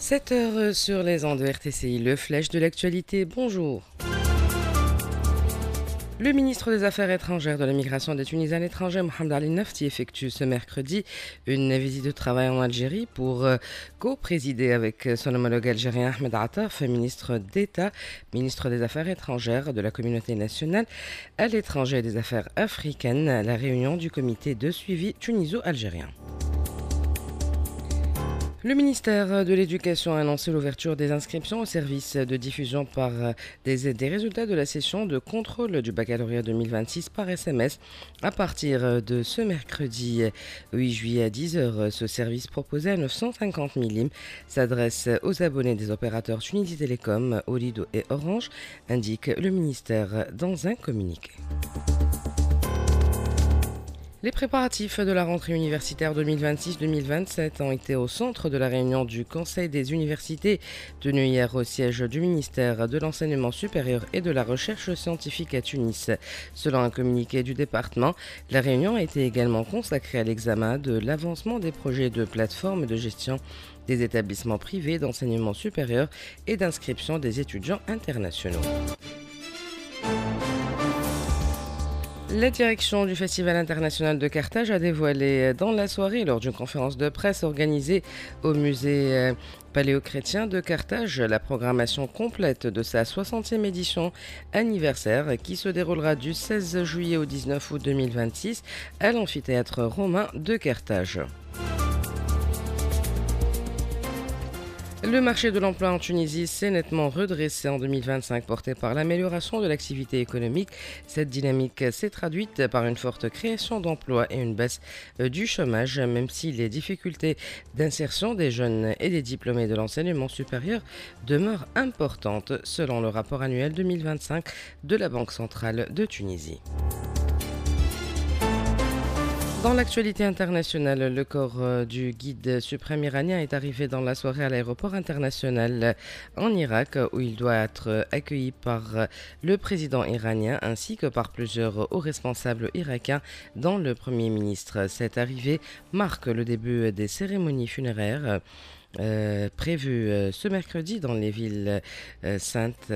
7 heures sur les ondes de RTCI, le flèche de l'actualité, bonjour. Le ministre des Affaires étrangères, de l'immigration des Tunisiens à l'étranger, Mohamed Ali Nafti, effectue ce mercredi une visite de travail en Algérie pour co-présider avec son homologue algérien Ahmed Attaf, ministre d'État, ministre des Affaires étrangères de la communauté nationale à l'étranger et des Affaires africaines, à la réunion du comité de suivi tuniso-algérien. Le ministère de l'Éducation a annoncé l'ouverture des inscriptions au service de diffusion par des résultats de la session de contrôle du baccalauréat 2026 par SMS à partir de ce mercredi 8 juillet à 10 heures. Ce service proposé à 950 000 limes s'adresse aux abonnés des opérateurs Tunisie Télécom, Olido et Orange, indique le ministère dans un communiqué. Les préparatifs de la rentrée universitaire 2026-2027 ont été au centre de la réunion du Conseil des universités tenue hier au siège du ministère de l'Enseignement supérieur et de la Recherche scientifique à Tunis. Selon un communiqué du département, la réunion a été également consacrée à l'examen de l'avancement des projets de plateforme de gestion des établissements privés d'enseignement supérieur et d'inscription des étudiants internationaux. La direction du Festival international de Carthage a dévoilé dans la soirée, lors d'une conférence de presse organisée au musée paléochrétien de Carthage, la programmation complète de sa 60e édition anniversaire qui se déroulera du 16 juillet au 19 août 2026 à l'amphithéâtre romain de Carthage. Le marché de l'emploi en Tunisie s'est nettement redressé en 2025, porté par l'amélioration de l'activité économique. Cette dynamique s'est traduite par une forte création d'emplois et une baisse du chômage, même si les difficultés d'insertion des jeunes et des diplômés de l'enseignement supérieur demeurent importantes, selon le rapport annuel 2025 de la Banque centrale de Tunisie. Dans l'actualité internationale, le corps du guide suprême iranien est arrivé dans la soirée à l'aéroport international en Irak, où il doit être accueilli par le président iranien ainsi que par plusieurs hauts responsables irakiens, dont le Premier ministre. Cette arrivée marque le début des cérémonies funéraires prévues ce mercredi dans les villes saintes